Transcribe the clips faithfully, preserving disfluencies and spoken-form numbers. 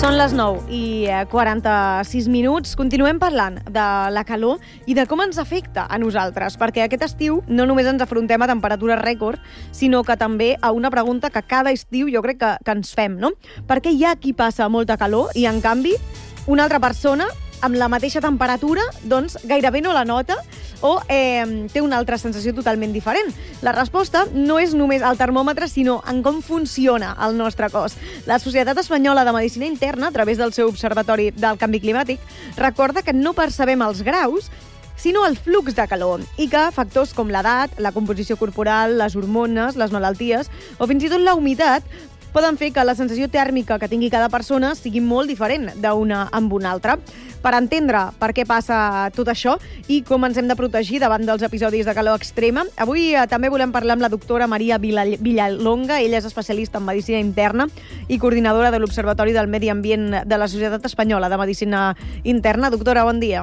Són les nou i quaranta-sis minuts. Continuem parlant de la calor i de com ens afecta a nosaltres, perquè aquest estiu no només ens afrontem a temperatures rècord, sinó que també a una pregunta que cada estiu jo crec que, que ens fem, no? Perquè hi ha qui passa molta calor i, en canvi, una altra persona amb la mateixa temperatura, doncs gairebé no la nota o eh, té una altra sensació totalment diferent. La resposta no és només el termòmetre, sinó en com funciona el nostre cos. La Societat Espanyola de Medicina Interna, a través del seu Observatori del Canvi Climàtic, recorda que no percebem els graus, sinó el flux de calor, i que factors com l'edat, la composició corporal, les hormones, les malalties o fins i tot la humitat poden fer que la sensació tèrmica que tingui cada persona sigui molt diferent d'una amb una altra. Per entendre per què passa tot això i com ens hem de protegir davant dels episodis de calor extrema, avui eh, també volem parlar amb la doctora Maria Villalonga. Ella és especialista en medicina interna i coordinadora de l'Observatori del Medi Ambient de la Societat Espanyola de Medicina Interna. Doctora, bon dia.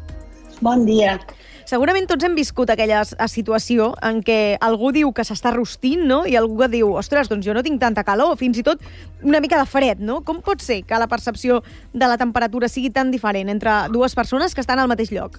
Bon dia. Segurament tots hem viscut aquella situació en què algú diu que s'està rostint, no? I algú que diu, ostres, doncs jo no tinc tanta calor, fins i tot una mica de fred, no? Com pot ser que la percepció de la temperatura sigui tan diferent entre dues persones que estan al mateix lloc?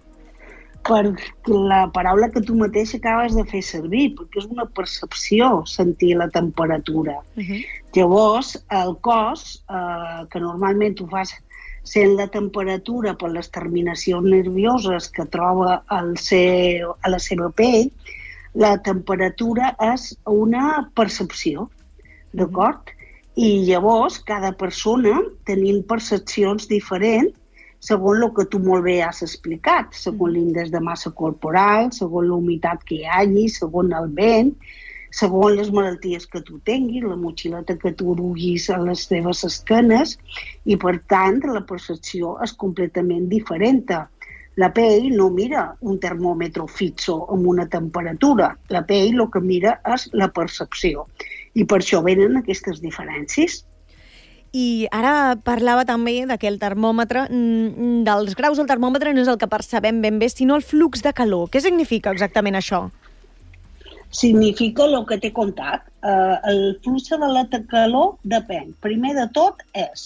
Per la paraula que tu mateix acabes de fer servir, perquè és una percepció sentir la temperatura. Uh-huh. Llavors, el cos, eh, que normalment ho fas sent la temperatura per les terminacions nervioses que troba al seu, a la seva pell, la temperatura és una percepció, d'acord? I llavors cada persona tenim percepcions diferents segons el que tu molt bé has explicat, segons l'índex de massa corporal, segons la humitat que hi hagi, segons el vent, segons les malalties que tu tinguis, la motxileta que tu duguis a les teves esquenes, i per tant la percepció és completament diferent. La pell no mira un termòmetre fixo amb una temperatura, la pell el que mira és la percepció, i per això venen aquestes diferències. I ara parlava també de que el termòmetre, dels graus del termòmetre no és el que percebem ben bé, sinó el flux de calor. Què significa exactament això? Significa el que t'he contat. Uh, el flux de la calor depèn. Primer de tot és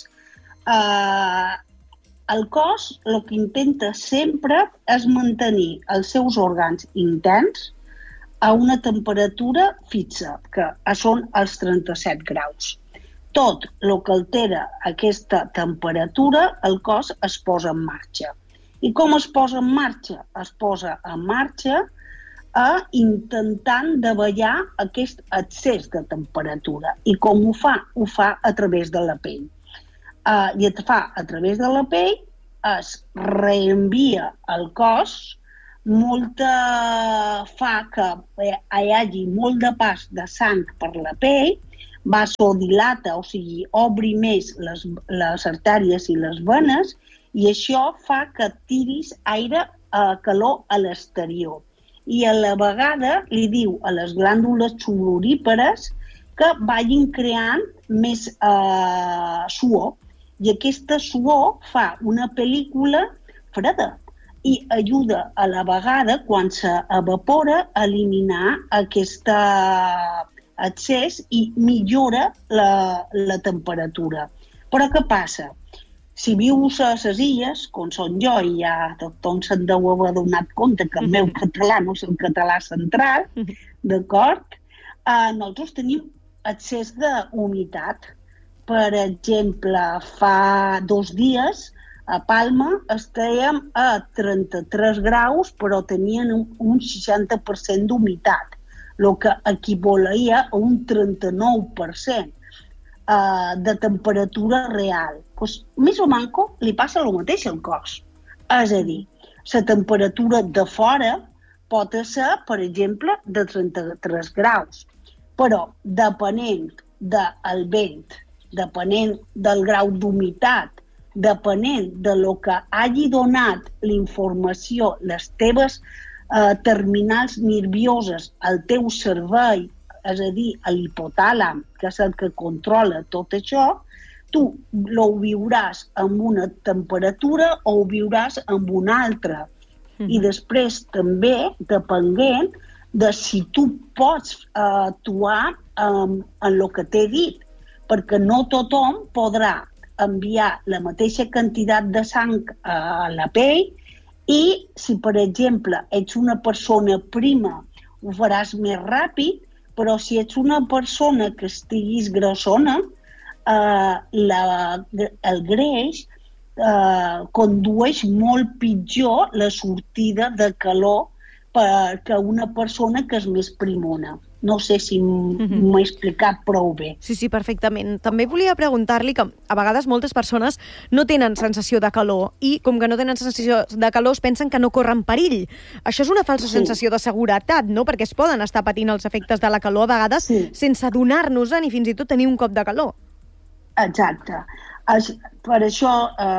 uh, el cos el que intenta sempre és mantenir els seus òrgans interns a una temperatura fixa, que són els trenta-set graus. Tot el que altera aquesta temperatura, el cos es posa en marxa. I com es posa en marxa? Es posa en marxa a intentant davallar aquest excés de temperatura. I com ho fa? Ho fa a través de la pell. Uh, I et fa a través de la pell, es reenvia al cos, molta, fa que hi hagi molt de pas de sang per la pell, vasodilata, o sigui, obri més les, les artèries i les venes, i això fa que tiris aire a calor a l'exterior. I a la vegada li diu a les glàndules sudorípares que vagin creant més eh, suor. I aquesta suor fa una pel·lícula freda i ajuda a la vegada, quan s'evapora, a eliminar aquesta excés i millora la, la temperatura. Però què passa? Si vius a les illes, com són jo, i ja tots se'n deu haver donat compte que el meu català no és el català central, d'acord? Eh, nosaltres tenim excés d'humitat. Per exemple, fa dos dies a Palma estàvem a trenta-tres graus, però tenien un, un seixanta per cent d'humitat, el que equivalia a un trenta-nou per cent uh, de temperatura real. Pues, més o manco li passa el mateix al cos. És a dir, la temperatura de fora pot ser, per exemple, de trenta-tres graus, però depenent del vent, depenent del grau d'humitat, depenent de lo que hagi donat l'informació, les teves eh, terminals nervioses, al teu cervell, és a dir, a l'hipotàlam, que és el que controla tot això, tu ho viuràs amb una temperatura o ho viuràs amb una altra. Mm-hmm. I després també, depenent de si tu pots uh, actuar um, en el que t'he dit, perquè no tothom podrà enviar la mateixa quantitat de sang a la pell i si, per exemple, ets una persona prima, ho faràs més ràpid, però si ets una persona que estiguis grassona, eh, la, el greix eh, condueix molt pitjor la sortida de calor que una persona que és més primona. No sé si m'ho he explicat prou bé. Sí, sí, perfectament. També volia preguntar-li que a vegades moltes persones no tenen sensació de calor i com que no tenen sensació de calor es pensen que no corren perill. Això és una falsa sí. sensació de seguretat, no? Perquè es poden estar patint els efectes de la calor a vegades sí. sense adonar-nos-en i fins i tot tenir un cop de calor. Exacte. Per això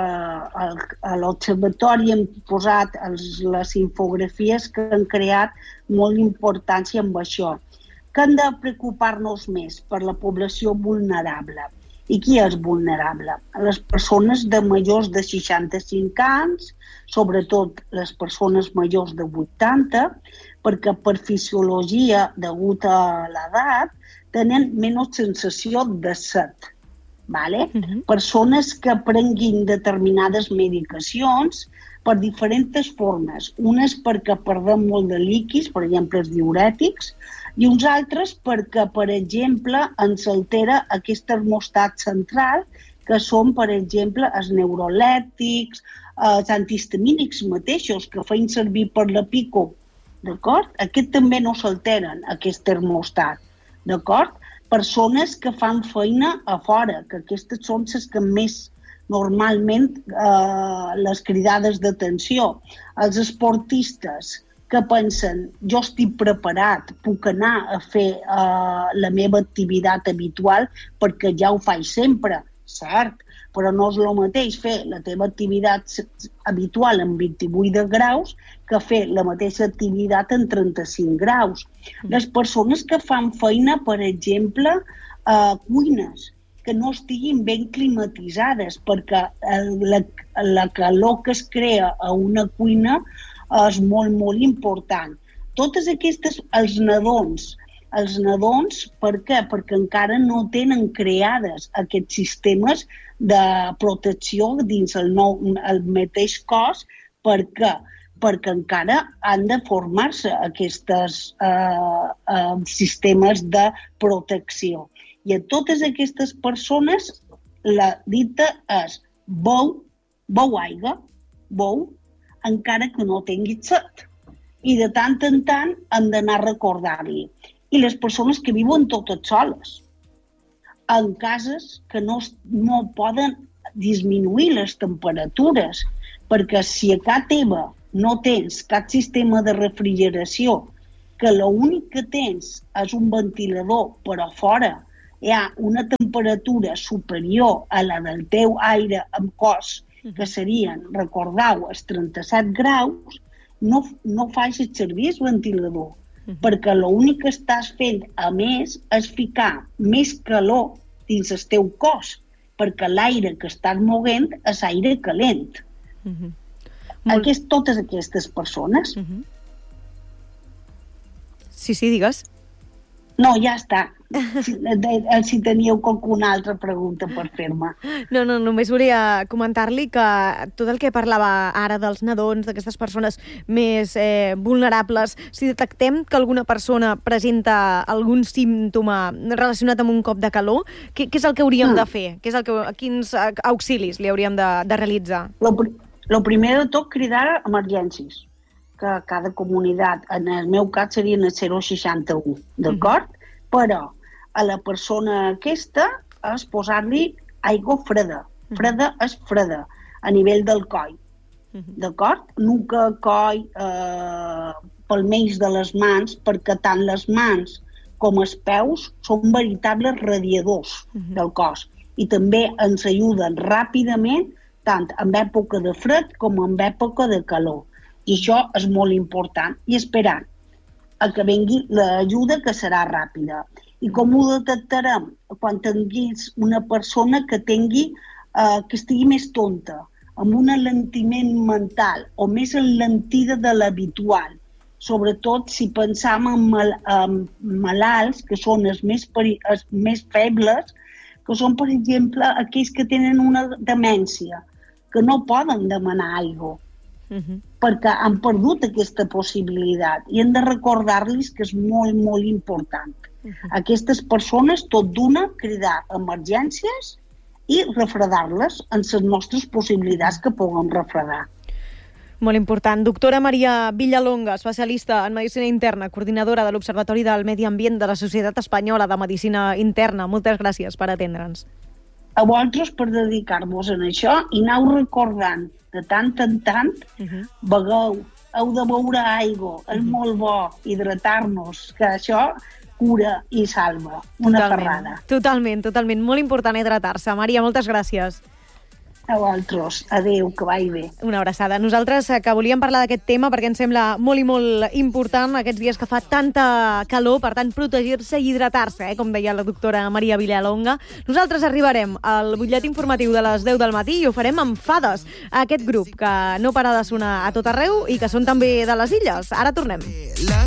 eh, a l'observatori hem posat els, les infografies que han creat molt importància amb això, que han de preocupar-nos més per la població vulnerable. I qui és vulnerable? Les persones de majors de seixanta-cinc anys, sobretot les persones majors de vuitanta, perquè per fisiologia, degut a l'edat, tenen menys sensació de set. Vale? Uh-huh. Persones que prenguin determinades medicacions per diferents formes. Unes perquè perdem molt de líquids, per exemple els diürètics, i uns altres perquè, per exemple, ens altera aquest termostat central, que són, per exemple, els neurolèptics, els antihistamínics mateixos, que feien servir per la pico, d'acord? Aquests també no s'alteren, aquest termostat, d'acord? Persones que fan feina a fora, que aquestes són les que més normalment eh, les cridades d'atenció. Els esportistes que pensen, jo estic preparat, puc anar a fer eh, la meva activitat habitual perquè ja ho faig sempre, cert, però no és el mateix fer la teva activitat habitual en vint-i-vuit graus que fer la mateixa activitat en trenta-cinc graus. Les persones que fan feina, per exemple, a cuines, que no estiguin ben climatitzades, perquè la, la calor que es crea a una cuina és molt, molt important. Totes aquestes, els nadons, els nadons, per què? Perquè encara no tenen creades aquests sistemes de protecció dins el, nou, el mateix cos, perquè, perquè encara han de formar-se aquests eh, eh, sistemes de protecció. I a totes aquestes persones la dita és beu, beu aigua, beu, encara que no tinguis set. I de tant en tant hem d'anar a recordar-li. I les persones que viuen totes soles, en cases que no, no poden disminuir les temperatures, perquè si a casa teva no tens cap sistema de refrigeració, que l'únic que tens és un ventilador, però fora hi ha una temperatura superior a la del teu aire amb cos, que serien, recordeu, els trenta-set graus, no, no facis servir el ventilador, perquè l'únic que estàs fent, a més, és ficar més calor dins el teu cos, perquè l'aire que estàs moguent és aire calent. Uh-huh. Molt... Aquest, totes aquestes persones... Uh-huh. Sí, sí, digues. No, ja està. Si, si teníeu alguna altra pregunta per fer-me. No, no, només volia comentar-li que tot el que parlava ara dels nadons, d'aquestes persones més eh, vulnerables, si detectem que alguna persona presenta algun símptoma relacionat amb un cop de calor, què, què és el que hauríem mm. de fer? Què és el que, quins auxilis li hauríem de, de realitzar? Lo, lo primer de tot, cridar emergències, que cada comunitat, en el meu cas serien el zero seixanta-u, d'acord? Mm-hmm. Però a la persona aquesta és posar-li aigua freda. Freda és freda, a nivell del coll. D'acord? Nuca, coll, eh, palmells de les mans, perquè tant les mans com els peus són veritables radiadors del cos. I també ens ajuden ràpidament, tant en època de fred com en època de calor. I això és molt important. I esperar a que vengui l'ajuda, que serà ràpida. I com ho detectarem? Quan tinguis una persona que tingui, eh, que estigui més tonta, amb un alentiment mental o més alentida de l'habitual. Sobretot si pensam en, mal, en malalts, que són els més, peri, els més febles, que són, per exemple, aquells que tenen una demència, que no poden demanar aigua, uh-huh. perquè han perdut aquesta possibilitat i hem de recordar-los que és molt, molt important. Uh-huh. Aquestes persones, tot d'una, cridar emergències i refredar-les en les nostres possibilitats que puguem refredar. Molt important. Doctora Maria Villalonga, especialista en Medicina Interna, coordinadora de l'Observatori del Medi Ambient de la Societat Espanyola de Medicina Interna. Moltes gràcies per atendre'ns. A vosaltres per dedicar-vos en això i aneu recordant de tant en tant, uh-huh. begueu, heu de beure aigua, és uh-huh. molt bo hidratar-nos, que això cura i salva una totalment, ferrada. Totalment, totalment. Molt important hidratar-se. Maria, moltes gràcies. A vosaltres. Adéu, que vagi bé. Una abraçada. Nosaltres que volíem parlar d'aquest tema perquè ens sembla molt i molt important aquests dies que fa tanta calor, per tant, protegir-se i hidratar-se, eh, com deia la doctora Maria Villalonga. Nosaltres arribarem al butlletí informatiu de les deu del matí i ho farem amb Fades, aquest grup que no para de sonar a tot arreu i que són també de les illes. Ara tornem.